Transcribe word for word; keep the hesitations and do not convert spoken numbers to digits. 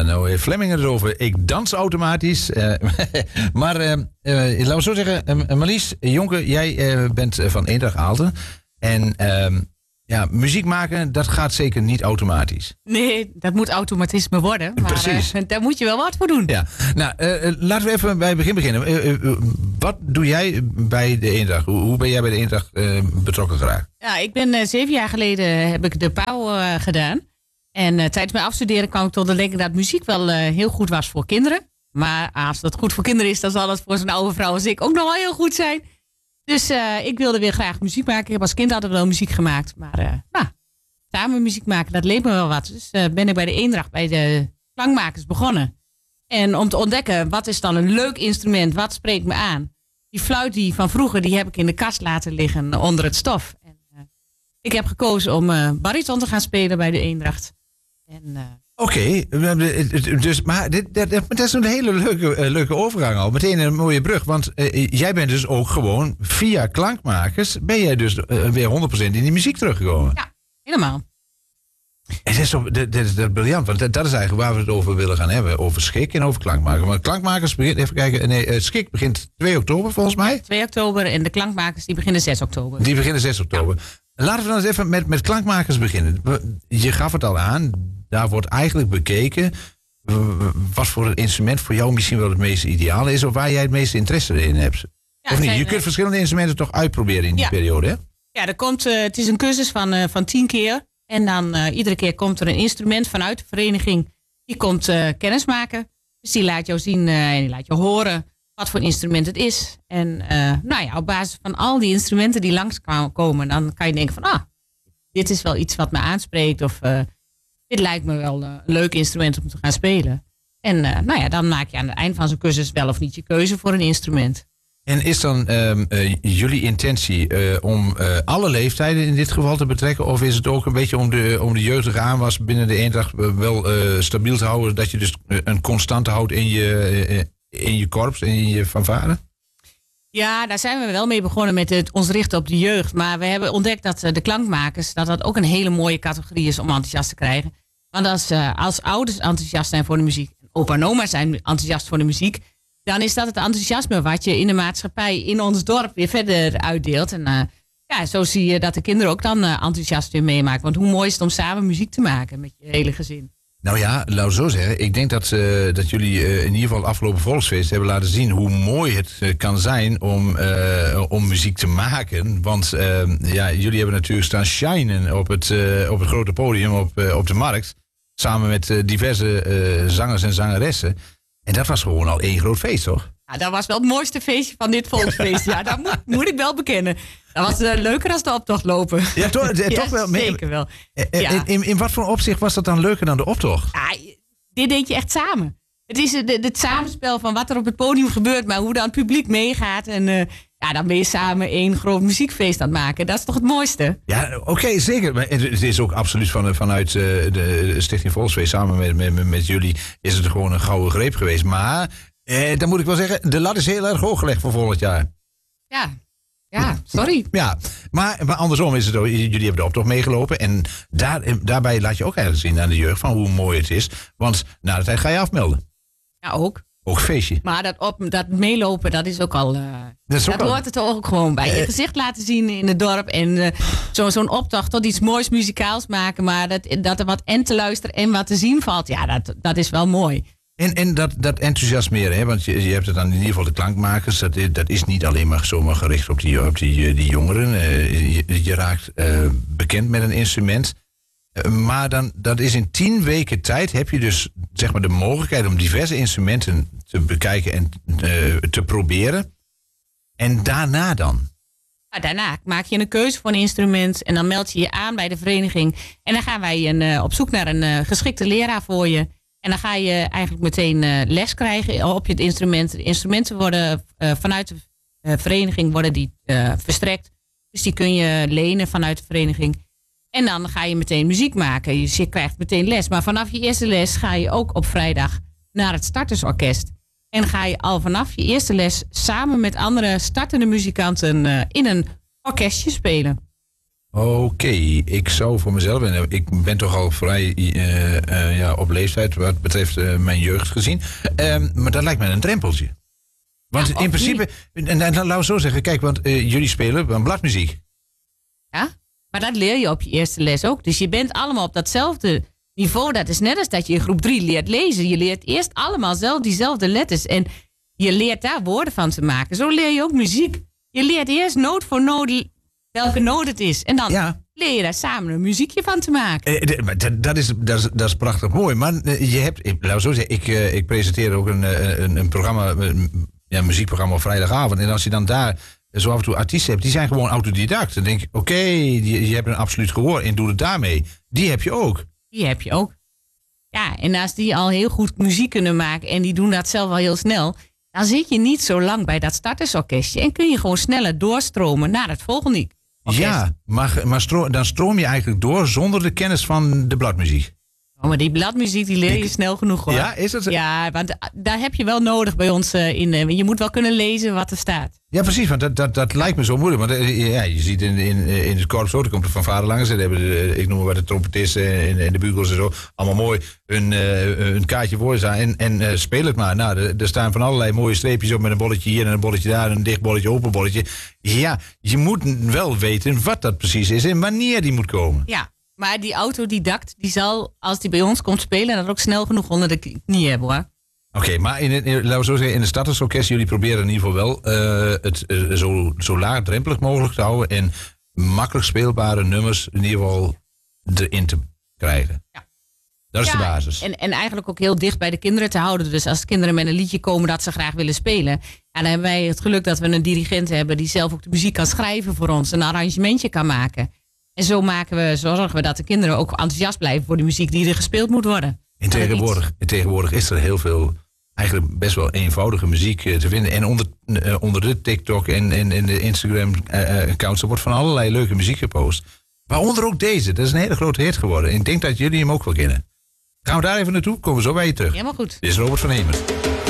nou heeft Flemming het over. Ik dans automatisch. Uh, maar uh, uh, laten we zo zeggen, uh, Marlies Jonker, jij uh, bent uh, van Eendracht Aalten. En uh, ja, muziek maken, dat gaat zeker niet automatisch. Nee, dat moet automatisme worden. Maar Precies. Uh, daar moet je wel wat voor doen. Ja. Nou, uh, laten we even bij het begin beginnen. Uh, uh, wat doe jij bij de Eendracht? Hoe, hoe ben jij bij de Eendracht uh, betrokken geraakt? Ja, ik ben uh, zeven jaar geleden heb ik de P A O uh, gedaan. En uh, tijdens mijn afstuderen kwam ik tot de denken dat muziek wel uh, heel goed was voor kinderen. Maar als dat goed voor kinderen is, dan zal dat voor zo'n oude vrouw als ik ook nog wel heel goed zijn. Dus uh, ik wilde weer graag muziek maken. Ik heb als kind altijd wel muziek gemaakt. Maar uh, nou, samen muziek maken, dat leek me wel wat. Dus uh, ben ik bij de Eendracht, bij de klankmakers begonnen. En om te ontdekken, wat is dan een leuk instrument? Wat spreekt me aan? Die fluit die van vroeger, die heb ik in de kast laten liggen onder het stof. En, uh, ik heb gekozen om uh, bariton te gaan spelen bij de Eendracht. Uh... Oké, okay, dus, maar dit, dat, dat is een hele leuke, uh, leuke overgang al. Meteen een mooie brug, want uh, jij bent dus ook gewoon via klankmakers... ben jij dus uh, weer honderd procent in die muziek teruggekomen. Ja, helemaal. En dat is, zo, dat, dat is dat briljant, want dat, dat is eigenlijk waar we het over willen gaan hebben. Over schik en over klankmakers. Maar klankmakers begint, even kijken, nee, uh, schik begint twee oktober volgens mij. twee oktober en de klankmakers die beginnen zes oktober. Die beginnen zes oktober. Ja. Laten we dan eens even met, met klankmakers beginnen. Je gaf het al aan, daar wordt eigenlijk bekeken wat voor een instrument voor jou misschien wel het meest ideaal is, of waar jij het meeste interesse in hebt. Ja, of niet? Zijn, je kunt uh, verschillende instrumenten toch uitproberen in die ja. periode, hè? Ja, er komt, uh, het is een cursus van, uh, van tien keer. En dan uh, iedere keer komt er een instrument vanuit de vereniging. Die komt uh, kennis maken. Dus die laat jou zien uh, en die laat je horen wat voor instrument het is. En uh, nou ja, op basis van al die instrumenten die langskomen, dan kan je denken van, ah, dit is wel iets wat me aanspreekt. Of uh, dit lijkt me wel uh, een leuk instrument om te gaan spelen. En uh, nou ja, dan maak je aan het eind van zo'n cursus wel of niet je keuze voor een instrument. En is dan uh, uh, jullie intentie uh, om uh, alle leeftijden in dit geval te betrekken? Of is het ook een beetje om de, om de jeugdige aanwas binnen de Eendracht uh, wel uh, stabiel te houden? Dat je dus uh, een constante houdt in je, uh, in je korps en in je fanfare? Ja, daar zijn we wel mee begonnen met het, ons richten op de jeugd. Maar we hebben ontdekt dat uh, de klankmakers, dat dat ook een hele mooie categorie is om enthousiast te krijgen. Want als, uh, als ouders enthousiast zijn voor de muziek, opa en oma zijn enthousiast voor de muziek, dan is dat het enthousiasme wat je in de maatschappij, in ons dorp, weer verder uitdeelt. En uh, ja, zo zie je dat de kinderen ook dan uh, enthousiast weer meemaken. Want hoe mooi is het om samen muziek te maken met je hele gezin? Nou ja, laten we zo zeggen. Ik denk dat, uh, dat jullie uh, in ieder geval het afgelopen volksfeest hebben laten zien hoe mooi het uh, kan zijn om, uh, om muziek te maken. Want uh, ja, jullie hebben natuurlijk staan shinen op het, uh, op het grote podium op, uh, op de markt. Samen met uh, diverse uh, zangers en zangeressen. En dat was gewoon al één groot feest, toch? Ja, dat was wel het mooiste feestje van dit volksfeest. Ja, dat moet, moet ik wel bekennen. Dat was uh, leuker dan de optocht lopen. Ja, to- ja, toch wel. Zeker wel. Ja. In, in, in wat voor opzicht was dat dan leuker dan de optocht? Ja, dit deed je echt samen. Het is het, het samenspel van wat er op het podium gebeurt, maar hoe dan het publiek meegaat. En uh, ja, dan ben je samen één groot muziekfeest aan het maken. Dat is toch het mooiste? Ja, oké, okay, zeker. Maar het is ook absoluut van, vanuit uh, de Stichting Volksfeest samen met, met, met jullie is het gewoon een gouden greep geweest. Maar eh, dan moet ik wel zeggen, de lat is heel erg hoog gelegd voor volgend jaar. Ja. Ja, sorry. Ja, maar, maar andersom is het ook. Jullie hebben de optocht meegelopen. En daar, daarbij laat je ook eigenlijk zien aan de jeugd van hoe mooi het is. Want na de tijd ga je afmelden. Ja, ook. Ook feestje. Maar dat, op, dat meelopen, dat is ook al... Uh, dat is ook dat al... hoort het ook gewoon bij. Je uh, gezicht laten zien in het dorp. En uh, zo, zo'n optocht tot iets moois muzikaals maken. Maar dat, dat er wat en te luisteren en wat te zien valt. Ja, dat, dat is wel mooi. En, en dat, dat enthousiasmeren, hè? Want je, je hebt het dan in ieder geval de klankmakers. Dat, dat is niet alleen maar zomaar gericht op die, op die, die jongeren. Uh, je, je raakt uh, bekend met een instrument. Uh, maar dan, dat is in tien weken tijd heb je dus zeg maar de mogelijkheid om diverse instrumenten te bekijken en uh, te proberen. En daarna dan? Ja, daarna maak je een keuze voor een instrument en dan meld je je aan bij de vereniging. En dan gaan wij een, uh, op zoek naar een uh, geschikte leraar voor je. En dan ga je eigenlijk meteen uh, les krijgen op je instrument. De instrumenten worden uh, vanuit de uh, vereniging worden die, uh, verstrekt. Dus die kun je lenen vanuit de vereniging. En dan ga je meteen muziek maken. Dus je krijgt meteen les. Maar vanaf je eerste les ga je ook op vrijdag naar het startersorkest. En ga je al vanaf je eerste les samen met andere startende muzikanten uh, in een orkestje spelen. Oké, okay. Ik zou voor mezelf, en ik ben toch al vrij uh, uh, ja, op leeftijd wat betreft uh, mijn jeugd gezien. Um, maar dat lijkt me een drempeltje. Want ja, in principe, en, en, en laten we zo zeggen, kijk, want uh, jullie spelen bladmuziek. Ja, maar dat leer je op je eerste les ook. Dus je bent allemaal op datzelfde niveau. Dat is net als dat je in groep drie leert lezen. Je leert eerst allemaal zelf diezelfde letters. En je leert daar woorden van te maken. Zo leer je ook muziek. Je leert eerst noot voor noot welke noot het is. En dan ja. leer je daar samen een muziekje van te maken. Eh, dat, dat, is, dat, is, dat is prachtig mooi. Maar je hebt, laat zo zeggen, ik, uh, ik presenteer ook een, een, een programma, een ja, muziekprogramma op vrijdagavond. En als je dan daar zo af en toe artiesten hebt, die zijn gewoon autodidact. Dan denk je, oké, okay, je, je hebt een absoluut gehoor en doe het daarmee. Die heb je ook. Die heb je ook. Ja, en als die al heel goed muziek kunnen maken en die doen dat zelf al heel snel, dan zit je niet zo lang bij dat startersorkestje en kun je gewoon sneller doorstromen naar het volgende orkest. Ja, maar, maar stro- dan stroom je eigenlijk door zonder de kennis van de bladmuziek. Oh, maar die bladmuziek die leer je snel genoeg hoor. Ja, is dat zo? Ja, want daar heb je wel nodig bij ons uh, in. Uh, je moet wel kunnen lezen wat er staat. Ja, precies, want dat, dat, dat lijkt me zo moeilijk. Want uh, ja, je ziet in, in, in het korps ook, er komt er van vader langs. Hebben de, ik noem maar wat de trompetisten en, en de bugels en zo. Allemaal mooi een, uh, een kaartje voor staan en, en uh, speel het maar. Nou, er, er staan van allerlei mooie streepjes op met een bolletje hier en een bolletje daar. Een dicht bolletje, open bolletje. Ja, je moet wel weten wat dat precies is en wanneer die moet komen. Ja. Maar die autodidact, die zal, als die bij ons komt spelen, dat ook snel genoeg onder de knie hebben hoor. Oké, okay, maar in het, laten we zo zeggen, in het startersorkest, jullie proberen in ieder geval wel uh, het uh, zo, zo laagdrempelig mogelijk te houden en makkelijk speelbare nummers in ieder geval erin te krijgen. Ja. Dat is ja, de basis. En, en eigenlijk ook heel dicht bij de kinderen te houden. Dus als kinderen met een liedje komen dat ze graag willen spelen. En dan hebben wij het geluk dat we een dirigent hebben die zelf ook de muziek kan schrijven voor ons. Een arrangementje kan maken. En zo maken we, zorgen we dat de kinderen ook enthousiast blijven voor de muziek die er gespeeld moet worden. In tegenwoordig, in tegenwoordig is er heel veel, eigenlijk best wel eenvoudige muziek uh, te vinden. En onder, uh, onder de TikTok en, en, en de Instagram-accounts uh, wordt van allerlei leuke muziek gepost. Waaronder ook deze. Dat is een hele grote hit geworden. En ik denk dat jullie hem ook wel kennen. Gaan we daar even naartoe? Komen we zo bij je terug. Helemaal goed. Dit is Robert van Hemert.